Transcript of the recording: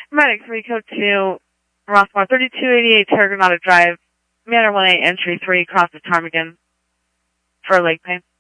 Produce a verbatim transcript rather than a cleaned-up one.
Medic three, code two, Rossmore, thirty-two eighty-eight Terragonata Drive, Manor one eight, entry three, cross the Ptarmigan for leg pain.